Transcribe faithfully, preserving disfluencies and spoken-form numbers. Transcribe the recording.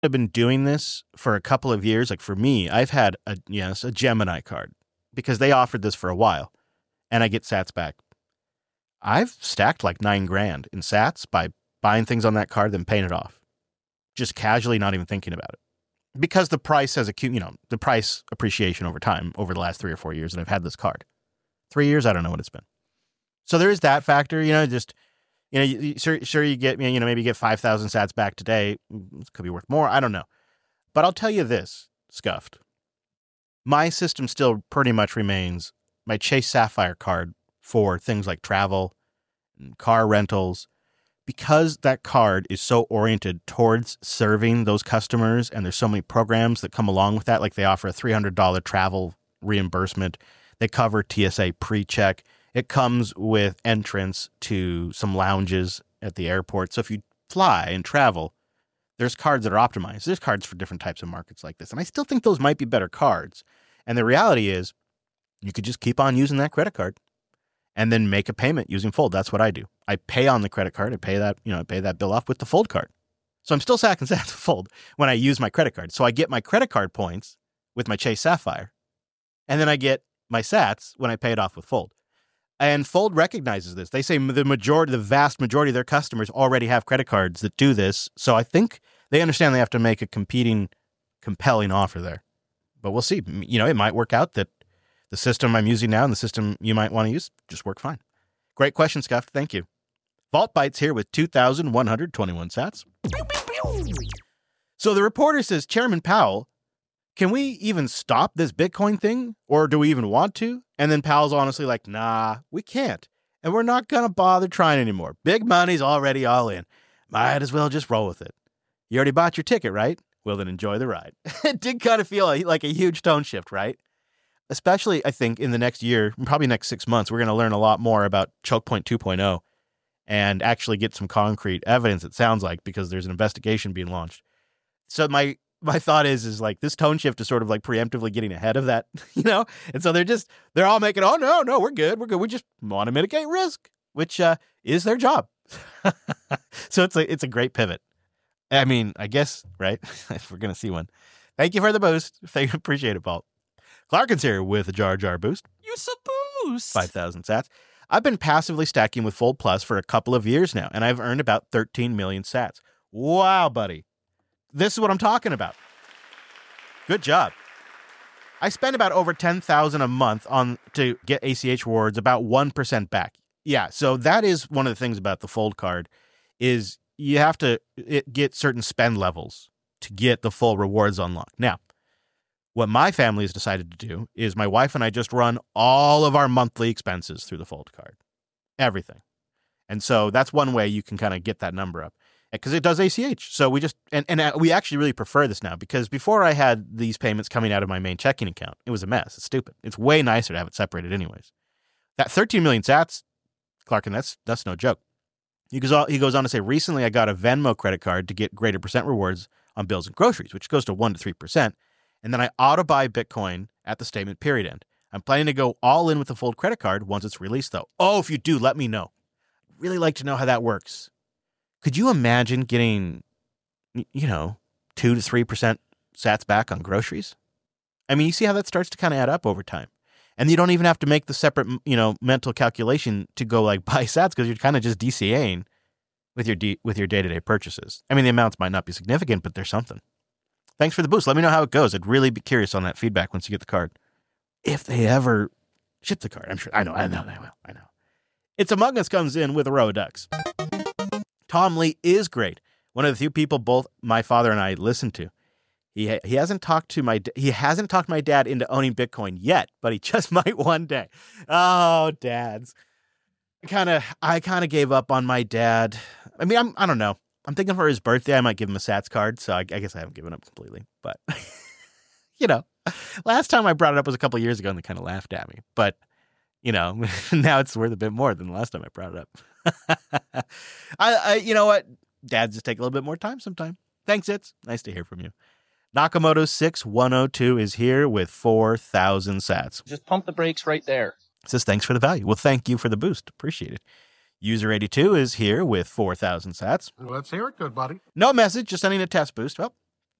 I've been doing this for a couple of years. Like for me, I've had a yes, a Gemini card because they offered this for a while and I get sats back. I've stacked like nine grand in sats by buying things on that card, then paying it off. Just casually, not even thinking about it. Because the price has a, you know, the price appreciation over time over the last three or four years that I've had this card. Three years, I don't know what it's been. So there is that factor, you know, just, you know, you, sure, sure you get, you know, maybe you get five thousand sats back today. It could be worth more. I don't know. But I'll tell you this, Scuffed. My system still pretty much remains my Chase Sapphire card for things like travel and car rentals, because that card is so oriented towards serving those customers and there's so many programs that come along with that. Like they offer a three hundred dollars travel reimbursement. They cover T S A pre-check. It comes with entrance to some lounges at the airport. So if you fly and travel, there's cards that are optimized. There's cards for different types of markets like this. And I still think those might be better cards. And the reality is you could just keep on using that credit card and then make a payment using Fold. That's what I do. I pay on the credit card. I pay that, you know, I pay that bill off with the Fold card. So I'm still stacking sats with Fold when I use my credit card. So I get my credit card points with my Chase Sapphire, and then I get my sats when I pay it off with Fold. And Fold recognizes this. They say the majority, the vast majority of their customers already have credit cards that do this. So I think they understand they have to make a competing, compelling offer there. But we'll see. You know, it might work out that the system I'm using now and the system you might want to use just work fine. Great question, Scuff. Thank you. Vault Bytes here with two thousand one hundred twenty-one sats. So the reporter says, Chairman Powell, can we even stop this Bitcoin thing? Or do we even want to? And then Powell's honestly like, nah, we can't. And we're not going to bother trying anymore. Big money's already all in. Might as well just roll with it. You already bought your ticket, right? Well, then enjoy the ride. It did kind of feel like a huge tone shift, right? Especially, I think, in the next year, probably next six months, we're going to learn a lot more about Choke Point two point oh and actually get some concrete evidence, it sounds like, because there's an investigation being launched. So my my thought is, is like this tone shift is sort of like preemptively getting ahead of that, you know? And so they're just, they're all making, oh, no, no, we're good. We're good. We just want to mitigate risk, which uh, is their job. So it's a, it's a great pivot. I mean, I guess, right? If we're going to see one. Thank you for the boost. Thank, appreciate it, Paul. Clarkin's here with a Jar Jar boost. Use a boost. five thousand sats. I've been passively stacking with Fold Plus for a couple of years now, and I've earned about thirteen million sats. Wow, buddy. This is what I'm talking about. Good job. I spend about over ten thousand dollars a month on to get A C H rewards, about one percent back. Yeah, so that is one of the things about the Fold card is you have to it, get certain spend levels to get the full rewards unlocked. Now, what my family has decided to do is my wife and I just run all of our monthly expenses through the Fold card. Everything. And so that's one way you can kind of get that number up. Because it does A C H. So we just, and, and we actually really prefer this now because before I had these payments coming out of my main checking account, it was a mess. It's stupid. It's way nicer to have it separated anyways. That thirteen million sats, Clarkin, that's that's no joke. He goes, on, he goes on to say, recently I got a Venmo credit card to get greater percent rewards on bills and groceries, which goes to one to three percent. And then I auto buy Bitcoin at the statement period end. I'm planning to go all in with the Fold credit card once it's released though. Oh, if you do, let me know. I'd really like to know how that works. Could you imagine getting, you know, two to three percent sats back on groceries? I mean, you see how that starts to kind of add up over time. And you don't even have to make the separate, you know, mental calculation to go like buy sats because you're kind of just DCAing with your D, with your day-to-day purchases. I mean, the amounts might not be significant, but there's something. Thanks for the boost. Let me know how it goes. I'd really be curious on that feedback once you get the card. If they ever ship the card, I'm sure. I know, I know they will. I know. It's Among Us comes in with a row of ducks. Tom Lee is great. One of the few people both my father and I listen to. He ha- he hasn't talked to my he hasn't talked my dad into owning Bitcoin yet, but he just might one day. Oh, dads. I kind of I kind of gave up on my dad. I mean, I'm I don't know. I'm thinking for his birthday I might give him a sats card, so I, I guess I haven't given up completely. But you know, last time I brought it up was a couple of years ago and they kind of laughed at me. But you know, now it's worth a bit more than the last time I brought it up. I, I, you know what? Dads just take a little bit more time sometime. Thanks, it's nice to hear from you. Nakamoto six one oh two is here with four thousand sats. Just pump the brakes right there. Says thanks for the value. Well, thank you for the boost. Appreciate it. User eighty-two is here with four thousand sats. Let's hear it, good buddy. No message, just sending a test boost. Well,